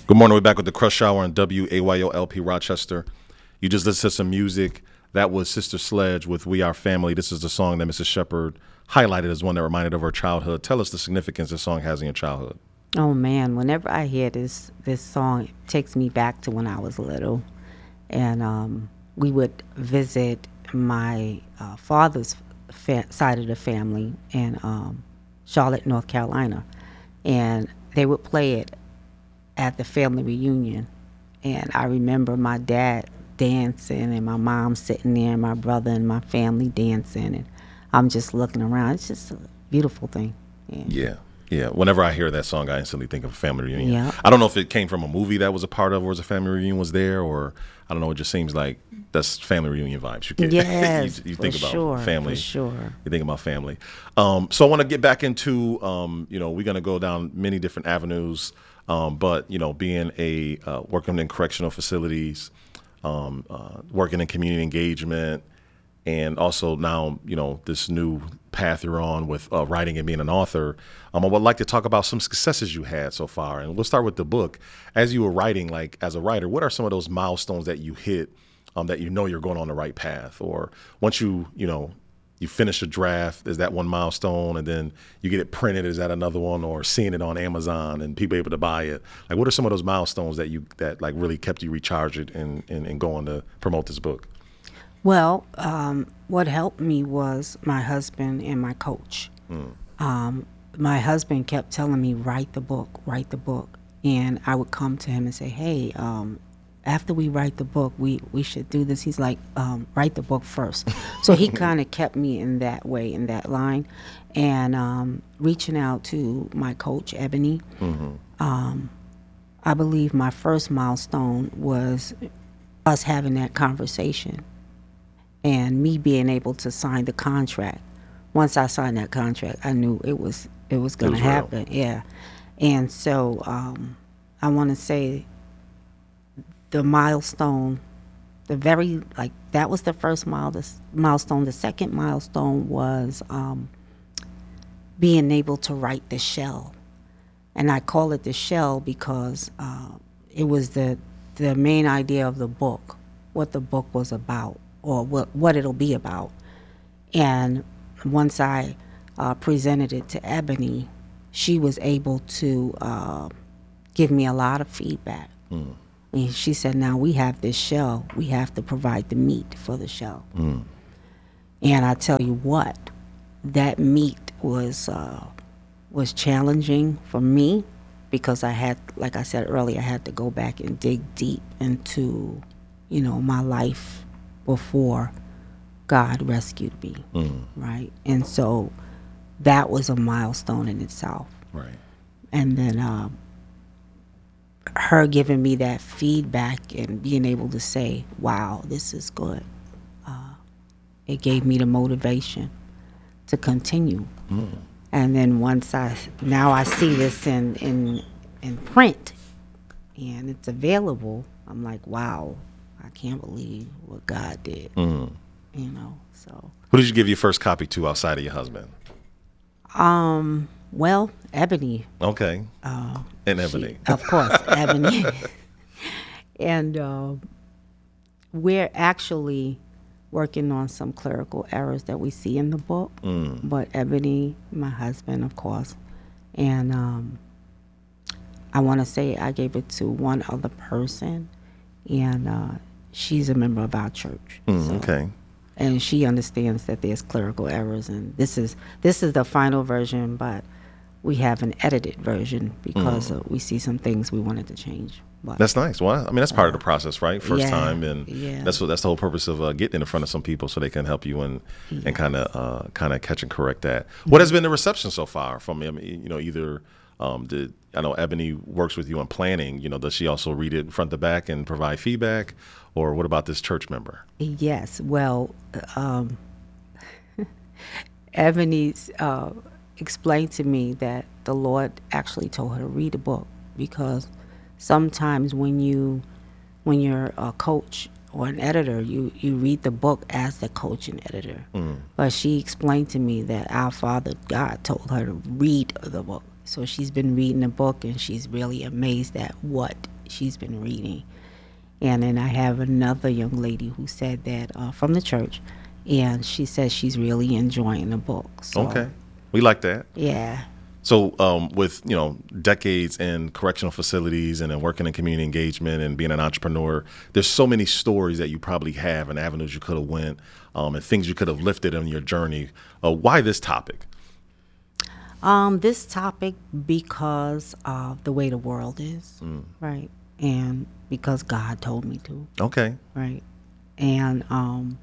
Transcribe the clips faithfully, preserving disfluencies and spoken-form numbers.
Good morning. We're back with the Crush Hour on W A Y O L P Rochester. You just listened to some music. That was Sister Sledge with We Are Family. This is the song that Missus Shepard highlighted as one that reminded of her childhood. Tell us the significance this song has in your childhood. Oh man, whenever I hear this this song, it takes me back to when I was little, and um, we would visit my uh, father's fa- side of the family in um, Charlotte, North Carolina, and they would play it at the family reunion. And I remember my dad dancing and my mom sitting there and my brother and my family dancing, and I'm just looking around. It's just a beautiful thing. Yeah. Yeah. Yeah. Whenever I hear that song, I instantly think of a family reunion. Yeah. I don't know if it came from a movie that was a part of, or as a family reunion was there, or I don't know. It just seems like that's family reunion vibes. You get. Yes, you, you for think about sure, family. for sure. You think about family. Um, so I want to get back into, um, you know, we're going to go down many different avenues, um, but you know, being a uh, working in correctional facilities, um, uh, working in community engagement. And also now, you know, this new path you're on with uh, writing and being an author. Um, I would like to talk about some successes you had so far. And we'll start with the book. As you were writing, like as a writer, what are some of those milestones that you hit um, that you know you're going on the right path? Or once you, you know, you finish a draft, is that one milestone? And then you get it printed, is that another one? Or seeing it on Amazon and people able to buy it? Like, what are some of those milestones that you that like really kept you recharged and, and, and going to promote this book? Well, um, what helped me was my husband and my coach. Mm. Um, my husband kept telling me, write the book, write the book. And I would come to him and say, hey, um, after we write the book, we, we should do this. He's like, um, write the book first. So he kind of kept me in that way, in that line. And um, reaching out to my coach, Ebony, Mm-hmm. um, I believe my first milestone was us having that conversation and me being able to sign the contract. Once I signed that contract, I knew it was it was going to happen. Real. Yeah, and so um, I want to say the milestone, the very like that was the first mile, the milestone. The second milestone was um, being able to write the shell, and I call it the shell because uh, it was the the main idea of the book, what the book was about, or what, what it'll be about. And once I uh, presented it to Ebony, she was able to uh, give me a lot of feedback. Mm. And she said, now we have this shell, we have to provide the meat for the shell. Mm. And I tell you what, that meat was uh, was challenging for me because I had, like I said earlier, I had to go back and dig deep into, you know, my life before God rescued me, Mm. right? And so that was a milestone in itself. Right. And then uh, her giving me that feedback and being able to say, wow, this is good. Uh, it gave me the motivation to continue. Mm. And then once I, now I see this in, in, in print and it's available, I'm like, wow, I can't believe what God did, Mm. you know, so. Who did you give your first copy to outside of your husband? Um, well, Ebony. Okay. Uh, and she- Ebony. of course, Ebony. And uh, we're actually working on some clerical errors that we see in the book. Mm. But Ebony, my husband, of course, and um, I want to say I gave it to one other person, and uh, she's a member of our church. Mm, So- okay. And she understands that there's clerical errors, and this is this is the final version, but we have an edited version because Mm. uh, we see some things we wanted to change. But That's nice. Well, I mean, that's part of the process, right? First yeah, time, and yeah. that's what that's the whole purpose of uh, getting in front of some people so they can help you and and kind of uh, kind of catch and correct that. What has been the reception so far from I mean, you know, either um, did I know Ebony works with you on planning? You know, does she also read it front to back and provide feedback, or what about this church member? Yes, well, um, Ebony's uh, explained to me that the Lord actually told her to read the book because sometimes when you when you're a coach or an editor, you, you read the book as the coach and editor. Mm. But she explained to me that our Father God told her to read the book. So she's been reading the book and she's really amazed at what she's been reading. And then I have another young lady who said that uh, from the church, and she says she's really enjoying the book. So, Okay. We like that. yeah. So um, with, you know, decades in correctional facilities and then working in community engagement and being an entrepreneur, there's so many stories that you probably have and avenues you could have went um, and things you could have lifted on your journey. Uh, why this topic? Um, this topic because of the way the world is, Mm. right? And because God told me to, Okay. right? And um,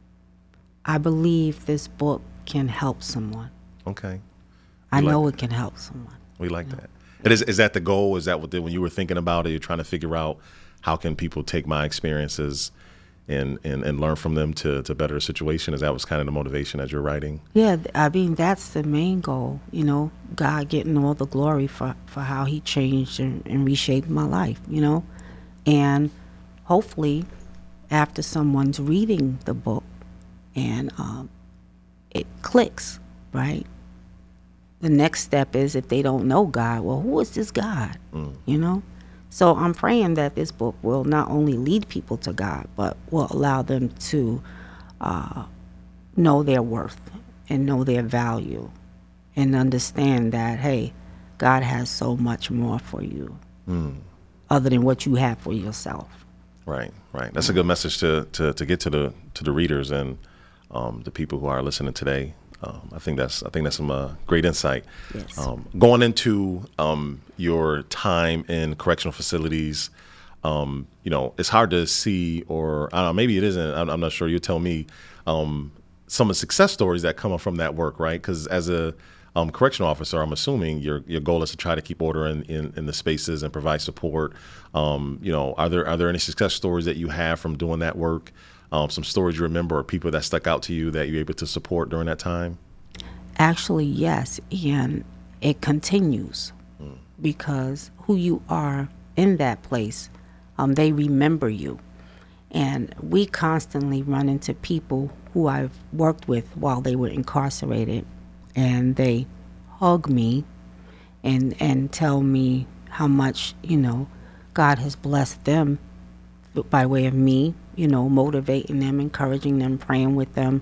I believe this book can help someone. Okay. I We like know that. it can help someone. We like that. And is, is that the goal? Is that what the, when you were thinking about it, you're trying to figure out how can people take my experiences and, and, and learn from them to, to better a situation? Is that was kind of the motivation as you're writing? Yeah, th- I mean, that's the main goal, you know, God getting all the glory for, for how he changed and, and reshaped my life, you know? And hopefully, after someone's reading the book and um, it clicks, right? The next step is if they don't know God, well, who is this God? Mm. You know? So I'm praying that this book will not only lead people to God, but will allow them to uh, know their worth and know their value and understand that, hey, God has so much more for you Mm. other than what you have for yourself. Right, right. That's a good message to, to, to get to the to the readers and um, the people who are listening today. Um, I think that's I think that's some uh, great insight. Yes. Um, going into um, your time in correctional facilities, um, you know, it's hard to see, or I don't know, maybe it isn't. I'm, I'm not sure. You tell me um, some of the success stories that come up from that work, right? Because as a um, correctional officer, I'm assuming your your goal is to try to keep order in, in, in the spaces and provide support. Um, you know, are there are there any success stories that you have from doing that work? Um, some stories you remember or people that stuck out to you that you're able to support during that time? Actually, yes, and it continues because who you are in that place, um, they remember you. And we constantly run into people who I've worked with while they were incarcerated, and they hug me and and tell me how much, you know, God has blessed them by way of me, you know, motivating them, encouraging them, praying with them.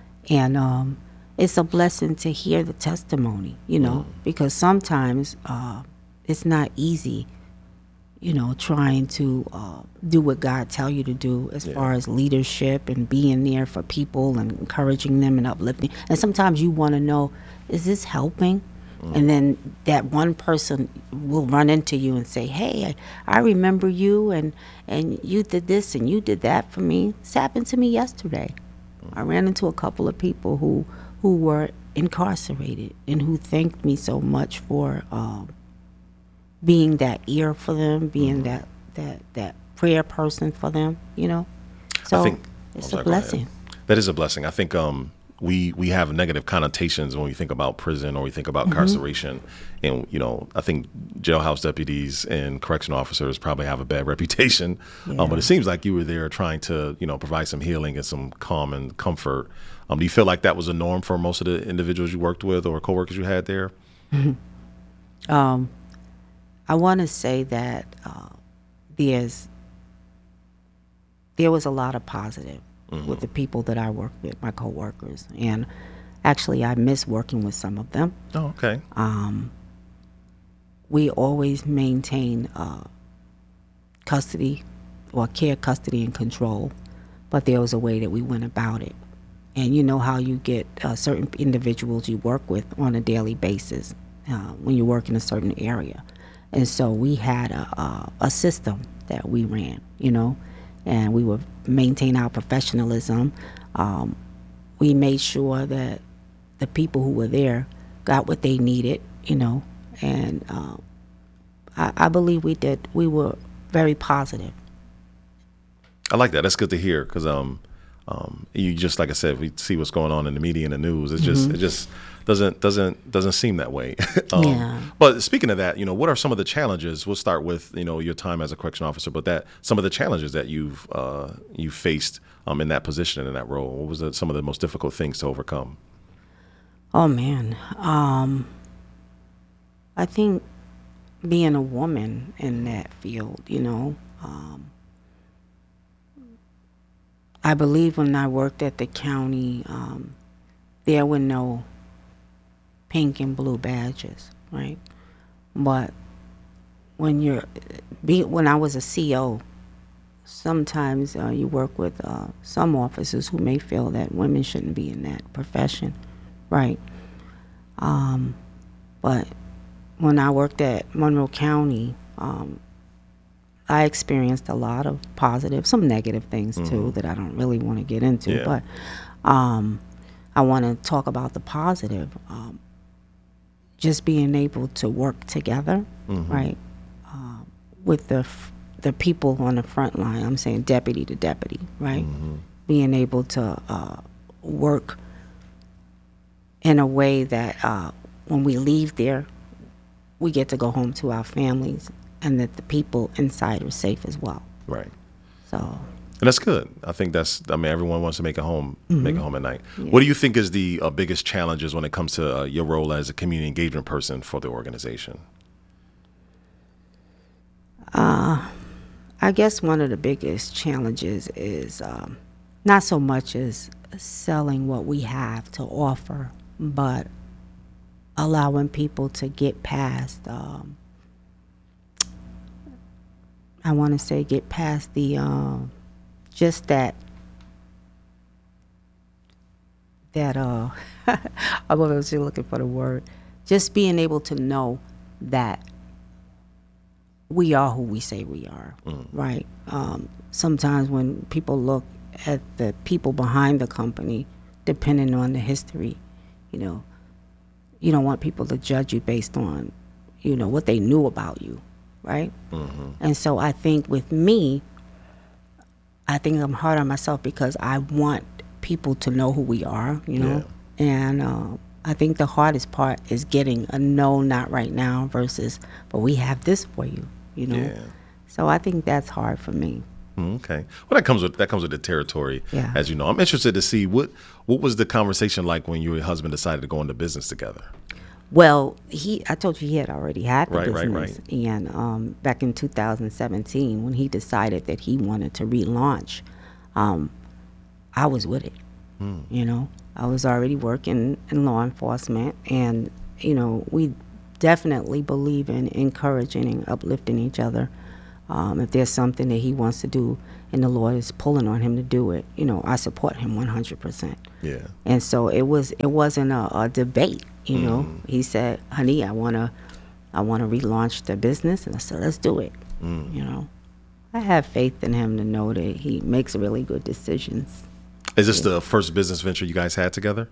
And um, it's a blessing to hear the testimony, you know, because sometimes uh, it's not easy, you know, trying to uh, do what God tell you to do as Yeah. far as leadership and being there for people and encouraging them and uplifting. And sometimes you want to know, is this helping? And then that one person will run into you and say, hey, I, I remember you, and, and you did this and you did that for me. This happened to me yesterday. I ran into a couple of people who, who were incarcerated and who thanked me so much for um, being that ear for them, being that, that, that prayer person for them, you know? So think- it's I'm sorry, a go ahead. blessing. That is a blessing. I think um, we we have negative connotations when we think about prison or we think about incarceration. And, you know, I think jailhouse deputies and correctional officers probably have a bad reputation. Yeah. Um, but it seems like you were there trying to, you know, provide some healing and some calm and comfort. Um, do you feel like that was a norm for most of the individuals you worked with or coworkers you had there? Um, I want to say that uh, there's there was a lot of positive with the people that I worked with, my coworkers, and actually I miss working with some of them. Oh, okay. Um, we always maintain uh, custody or care, custody, and control, but there was a way that we went about it. And you know how you get uh, certain individuals you work with on a daily basis uh, when you work in a certain area. And so we had a, a, a system that we ran, you know, and we would maintain our professionalism. Um, we made sure that the people who were there got what they needed, you know, and um, I, I believe we did. We were very positive. I like that. That's good to hear because um, um, you just like I said, we see what's going on in the media and the news. It's just it just doesn't doesn't doesn't seem that way. um, Yeah. But speaking of that, you know, what are some of the challenges? We'll start with you know your time as a correction officer, but that some of the challenges that you've uh, you faced um, in that position and in that role. What was the, some of the most difficult things to overcome? Oh man, um, I think being a woman in that field, you know. Um, I believe when I worked at the county, um, there were no pink and blue badges, right? But when you're, be, when I was a C O, sometimes uh, you work with uh, some officers who may feel that women shouldn't be in that profession, right? Um, but when I worked at Monroe County, um, I experienced a lot of positive, some negative things too Mm-hmm. that I don't really want to get into. Yeah. But um, I want to talk about the positive. Um, just being able to work together, Mm-hmm. right, uh, with the f- the people on the front line. I'm saying deputy to deputy, right? Mm-hmm. Being able to uh, work in a way that uh, when we leave there, we get to go home to our families, and that the people inside are safe as well. Right. So, And that's good. I think that's, I mean, everyone wants to make a home, Mm-hmm. make a home at night. What do you think is the uh, biggest challenges when it comes to uh, your role as a community engagement person for the organization? I guess one of the biggest challenges is um, not so much as selling what we have to offer, but allowing people to get past, um, I want to say, get past the, um, just that, that, uh, I was looking for the word, just being able to know that we are who we say we are, right? Um, sometimes when people look at the people behind the company, depending on the history, you know, you don't want people to judge you based on, you know, what they knew about you, right? Mm-hmm. And so I think with me, I think I'm hard on myself because I want people to know who we are, you know? And uh, I think the hardest part is getting a no, not right now versus, but we have this for you, you know? Yeah. So I think that's hard for me. Mm, Okay. Well, that comes with that comes with the territory, Yeah. as you know. I'm interested to see what what was the conversation like when you and your husband decided to go into business together. Well, he, I told you he had already had the Right, right, business. And um, back in two thousand seventeen, when he decided that he wanted to relaunch, um, I was with it. You know, I was already working in law enforcement, and, you know, we definitely believe in encouraging and uplifting each other. Um, if there's something that he wants to do and the Lord is pulling on him to do it, you know, I support him one hundred percent. Yeah. And so it was. It wasn't a, a debate. You know, he said, "Honey, I wanna, I wanna relaunch the business," and I said, "Let's do it." You know, I have faith in him to know that he makes really good decisions. Is this the first business venture you guys had together?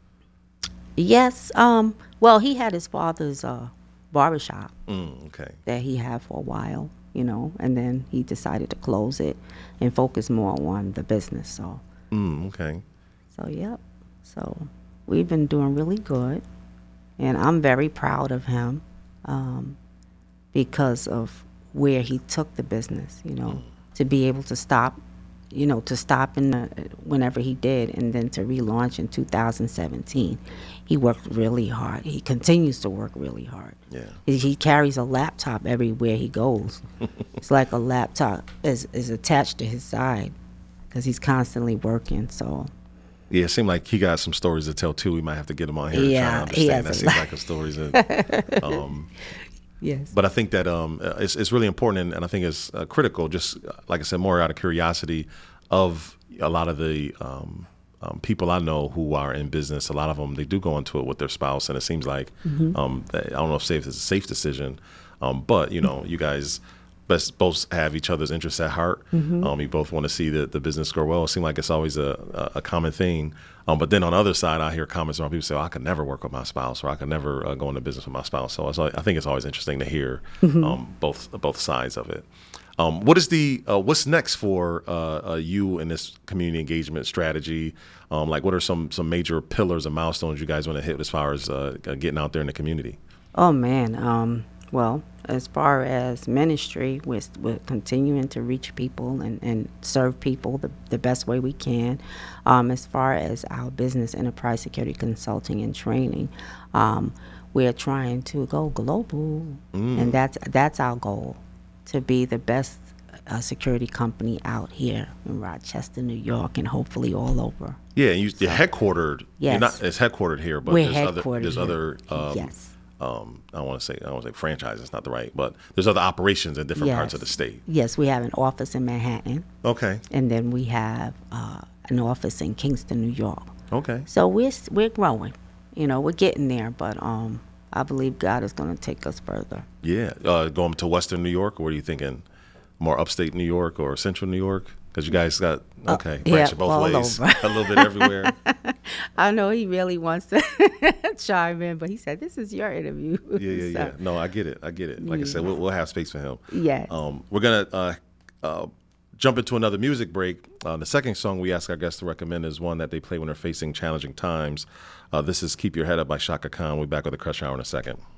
Yes. Um. Well, he had his father's uh, barbershop Mm, okay. that he had for a while. You know, and then he decided to close it and focus more on the business. So, Mm, okay. so yep. So we've been doing really good. And I'm very proud of him um, because of where he took the business, you know, to be able to stop, you know, to stop in the, whenever he did, and then to relaunch in two thousand seventeen. He worked really hard. He continues to work really hard. Yeah. He, he carries a laptop everywhere he goes. It's like a laptop is, is attached to his side because he's constantly working, so... Yeah, it seemed like he got some stories to tell too. We might have to get him on here Yeah, and try he to has understand. That a seems lot. like a stories that um, Yes. but I think that um, uh, it's, it's really important, and, and I think it's uh, critical, just uh, like I said, more out of curiosity of a lot of the um, um, people I know who are in business. A lot of them, they do go into it with their spouse, and it seems like, um, that, I don't know if safe is a safe decision, um, but, you know, you guys best both have each other's interests at heart. Um, you both want to see the, the business grow well. It seems like it's always a, a, a common thing. Um, but then on the other side, I hear comments around people say, oh, I could never work with my spouse, or I could never uh, go into business with my spouse. So it's, al- I think it's always interesting to hear um, both both sides of it. Um, what is the uh, what's next for uh, uh, you in this community engagement strategy? Um, like, what are some some major pillars and milestones you guys want to hit as far as uh, getting out there in the community? Oh man, um, well, as far as ministry, we're, we're continuing to reach people and, and serve people the, the best way we can. Um, as far as our business, enterprise security consulting and training, um, we're trying to go global, Mm. and that's that's our goal, to be the best uh, security company out here in Rochester, New York, and hopefully all over. Yeah, and you, you're headquartered. You're Yes. not, it's headquartered here, but We're there's other headquartered there's here. other um, Yes. um, I don't want to say I don't want to say franchises, not the right, but there's other operations in different parts of the Yes. state. Yes, we have an office in Manhattan, Okay. and then we have uh, an office in Kingston, New York. Okay. So we're s- we're growing, you know, we're getting there, but um, I believe God is going to take us further. Yeah. Uh, going to Western New York, or what are you thinking? More upstate New York or Central New York? Because you guys got okay, yeah, branch it both all ways, over. a little bit everywhere. I know he really wants to chime in, but he said this is your interview. Yeah, yeah, So, yeah. No, I get it. I get it. Like I said, we'll, we'll have space for him. Yes. Um, we're gonna uh, uh, jump into another music break. Uh, the second song we ask our guests to recommend is one that they play when they're facing challenging times. Uh, this is "Keep Your Head Up" by Shaka Khan. We'll be back with the Crush Hour in a second.